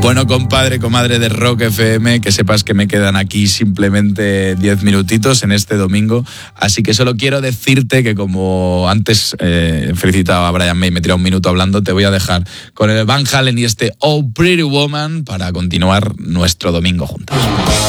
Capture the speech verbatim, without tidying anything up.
Bueno, compadre, comadre de Rock F M, que sepas que me quedan aquí simplemente diez minutitos en este domingo, así que solo quiero decirte que como antes eh, he felicitado a Brian May, me he tirado un minuto hablando, te voy a dejar con el Van Halen y este Oh Pretty Woman para continuar nuestro domingo juntos.